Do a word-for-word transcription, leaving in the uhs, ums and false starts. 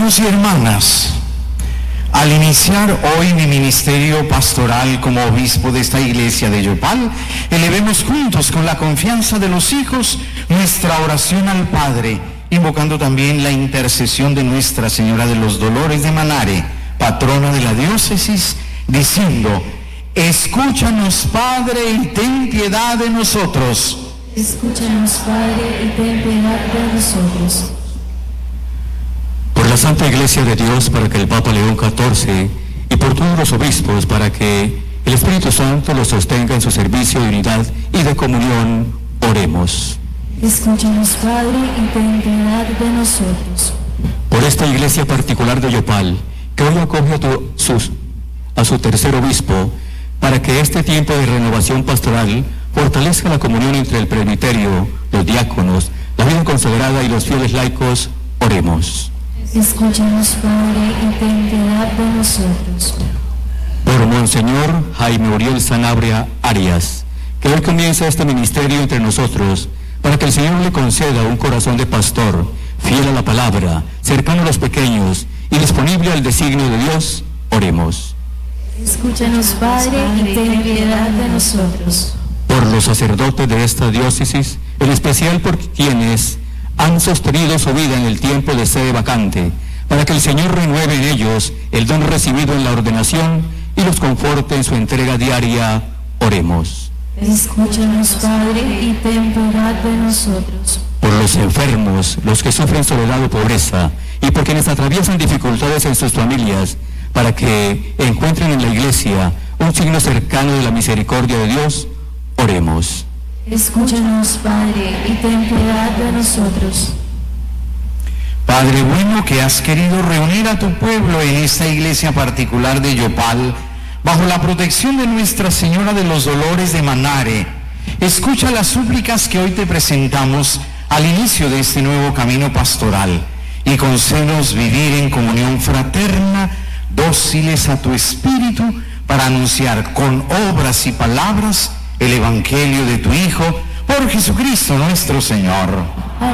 Hermanos y hermanas, al iniciar hoy mi ministerio pastoral como obispo de esta iglesia de Yopal, elevemos juntos con la confianza de los hijos nuestra oración al Padre, invocando también la intercesión de Nuestra Señora de los Dolores de Manare, patrona de la diócesis, diciendo: escúchanos, Padre, y ten piedad de nosotros. Escúchanos, Padre, y ten piedad de nosotros. Por la Santa Iglesia de Dios, para que el Papa León catorce, y por todos los obispos, para que el Espíritu Santo los sostenga en su servicio de unidad y de comunión, oremos. Escúchanos, Padre, y ten piedad de nosotros. Por esta iglesia particular de Yopal, que hoy acoge a, tu, sus, a su tercer obispo, para que este tiempo de renovación pastoral fortalezca la comunión entre el presbiterio, los diáconos, la vida consagrada y los fieles laicos, oremos. Escúchanos, Padre, y ten piedad de nosotros. Por Monseñor Jaime Uriel Sanabria Arias, que hoy comienza este ministerio entre nosotros, para que el Señor le conceda un corazón de pastor, fiel a la palabra, cercano a los pequeños y disponible al designio de Dios, oremos. Escúchanos, Padre, y ten piedad de nosotros. Por los sacerdotes de esta diócesis, en especial por quienes han sostenido su vida en el tiempo de sede vacante, para que el Señor renueve en ellos el don recibido en la ordenación y los conforte en su entrega diaria, oremos. Escúchanos, Padre, y ten piedad de nosotros. Por los enfermos, los que sufren soledad o pobreza, y por quienes atraviesan dificultades en sus familias, para que encuentren en la Iglesia un signo cercano de la misericordia de Dios, oremos. Escúchanos, Padre, y ten piedad de nosotros. Padre bueno, que has querido reunir a tu pueblo en esta iglesia particular de Yopal, bajo la protección de Nuestra Señora de los Dolores de Manare, escucha las súplicas que hoy te presentamos al inicio de este nuevo camino pastoral y concédenos vivir en comunión fraterna, dóciles a tu espíritu, para anunciar con obras y palabras el Evangelio de tu Hijo, por Jesucristo nuestro Señor. Amén.